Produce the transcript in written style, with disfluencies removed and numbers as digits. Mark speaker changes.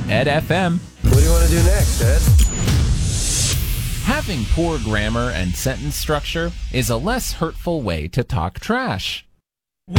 Speaker 1: Ed FM.
Speaker 2: What do you want to do next, Ed?
Speaker 1: Having poor grammar and sentence structure is a less hurtful way to talk trash.